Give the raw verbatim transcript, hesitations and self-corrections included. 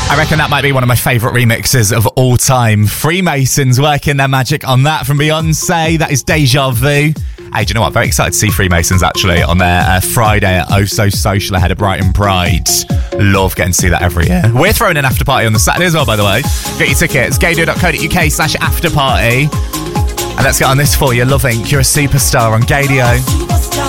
I reckon that might be one of my favourite remixes of all time. Freemasons working their magic on that from Beyonce. That is Deja Vu. Hey, do you know what? Very excited to see Freemasons actually on their uh, Friday at Oh So Social ahead of Brighton Pride. Love getting to see that every year. We're throwing an after party on the Saturday as well, by the way. Get your tickets, gadio.co.uk slash after party. And let's get on this for you. Love Incorporated. You're a superstar on Gadio.